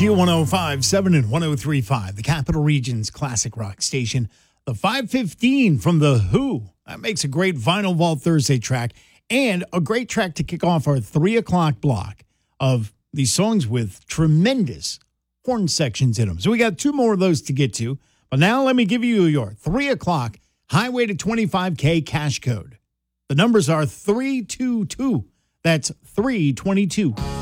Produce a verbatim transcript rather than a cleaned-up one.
Q one oh five point seven and one oh three point five, the Capital Region's classic rock station. The five fifteen from The Who. That makes a great Vinyl Vault Thursday track and a great track to kick off our three o'clock block of these songs with tremendous horn sections in them. So we got two more of those to get to. But now let me give you your three o'clock Highway to twenty-five K cash code. The numbers are three two two. That's three twenty-two.